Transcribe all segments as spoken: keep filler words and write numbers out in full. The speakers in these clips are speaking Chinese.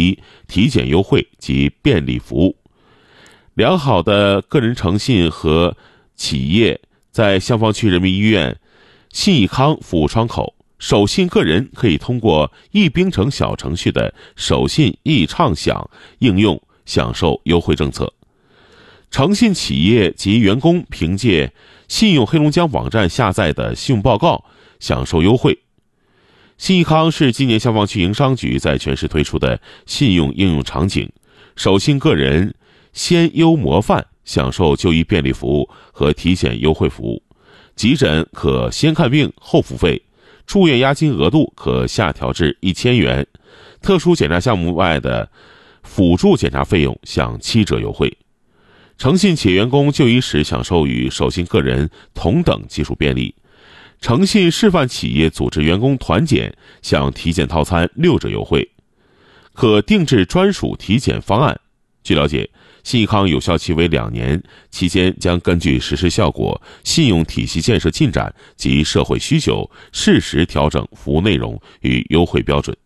提体检优惠及便利服务。良好的个人诚信和企业在香坊区人民医院信义康服务窗口，手信个人可以通过易冰城小程序的手信易畅享应用享受优惠政策。诚信企业及员工凭借信用黑龙江网站下载的信用报告享受优惠。信义康是今年香坊区营商局在全市推出的信用应用场景，手信个人先优模范享受就医便利服务和体检优惠服务，急诊可先看病后付费，住院押金额度可下调至一千元，特殊检查项目外的辅助检查费用享七折优惠。诚信企业员工就医时享受与手信个人同等技术便利。诚信示范企业组织员工团检享体检套餐六折优惠，可定制专属体检方案。据了解，信义康有效期为两年，期间将根据实施效果、信用体系建设进展及社会需求，适时调整服务内容与优惠标准。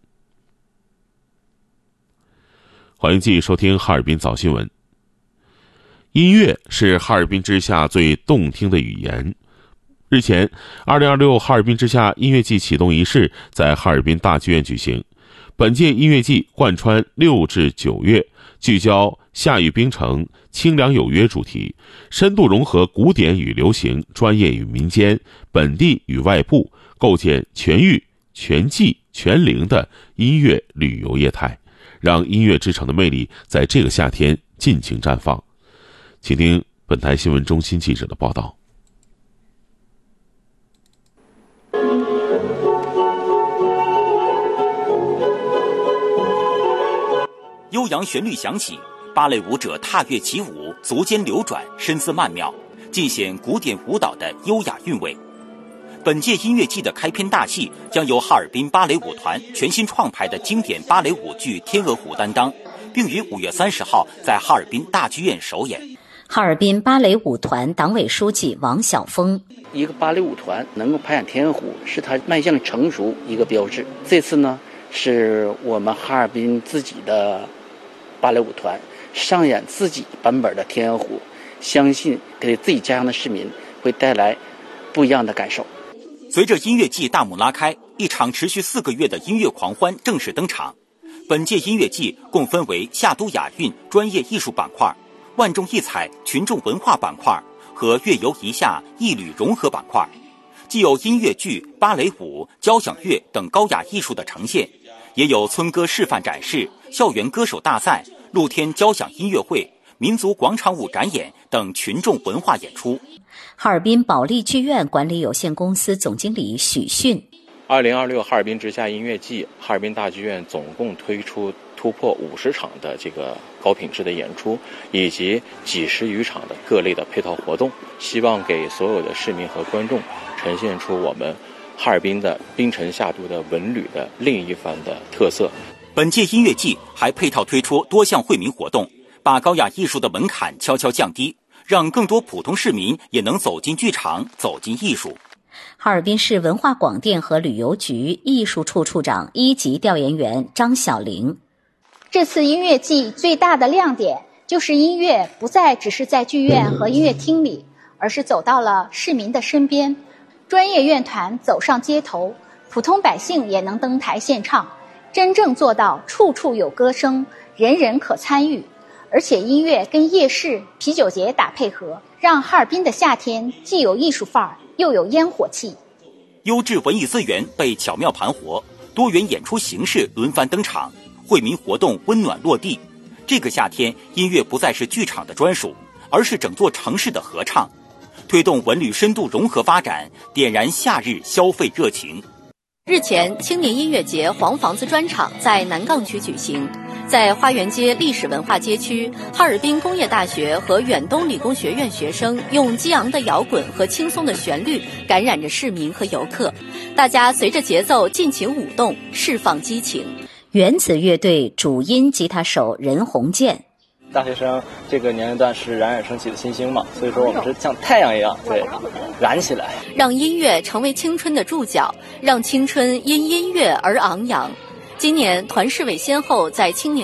欢迎继续收听哈尔滨早新闻。音乐是哈尔滨之夏最动听的语言。日前，二零二六哈尔滨之夏音乐季启动仪式在哈尔滨大剧院举行。本届音乐季贯穿六至九月，聚焦夏与冰城、清凉有约主题，深度融合古典与流行、专业与民间、本地与外部，构建全域、全季、全龄的音乐旅游业态，让音乐之城的魅力在这个夏天尽情绽放。请听本台新闻中心记者的报道。 悠扬旋律响起，芭蕾舞者踏跃起舞，足尖流转，身姿曼妙，尽显古典舞蹈的优雅韵味。本届音乐季的开篇大戏将由哈尔滨芭蕾舞团全新创排的经典芭蕾舞剧《天鹅湖》担当，并于五月三十号在哈尔滨大剧院首演。 哈尔滨芭蕾舞团党委书记王晓峰： 一个芭蕾舞团能够排演《天鹅湖》，是它迈向成熟一个标志。这次呢，是我们哈尔滨自己的芭蕾舞团上演自己版本的《天鹅湖》，相信给自己家乡的市民会带来不一样的感受。 随着音乐季大幕拉开，一场持续四个月的音乐狂欢正式登场。本届音乐季共分为夏都雅韵专业艺术板块、万众异彩群众文化板块和乐游一夏艺旅融合板块，既有音乐剧、芭蕾舞、交响乐等高雅艺术的呈现，也有村歌示范展示、校园歌手大赛、露天交响音乐会、民族广场舞展演等群众文化演出。 哈尔滨保利剧院管理有限公司总经理许迅： 二零二六哈尔滨之夏音乐季，哈尔滨大剧院总共推出突破五十场的这个高品质的演出，以及几十余场的各类的配套活动，希望给所有的市民和观众呈现出我们哈尔滨的冰城夏都的文旅的另一番的特色。 本届音乐季还配套推出多项惠民活动，把高雅艺术的门槛悄悄降低，让更多普通市民也能走进剧场，走进艺术。 哈尔滨市文化广电和旅游局艺术处处长一级调研员张小玲： 这次音乐季最大的亮点就是音乐不再只是在剧院和音乐厅里，而是走到了市民的身边，专业乐团走上街头，普通百姓也能登台献唱，真正做到处处有歌声，人人可参与。而且音乐跟夜市、啤酒节打配合，让哈尔滨的夏天既有艺术范儿，又有烟火气。 优质文艺资源被巧妙盘活，多元演出形式轮番登场，惠民活动温暖落地。这个夏天，音乐不再是剧场的专属，而是整座城市的合唱，推动文旅深度融合发展，点燃夏日消费热情。 日前，青年音乐节黄房子专场在南岗区举行。在花园街历史文化街区，哈尔滨工业大学和远东理工学院学生用激昂的摇滚和轻松的旋律感染着市民和游客，大家随着节奏尽情舞动，释放激情。 原子乐队主音吉他手任鸿渐： 大学生这个年龄段是冉冉升起的新星嘛，所以说我们是像太阳一样，对，燃起来， 让音乐成为青春的注脚，让青春因音乐而昂扬。今年团市委先后在青年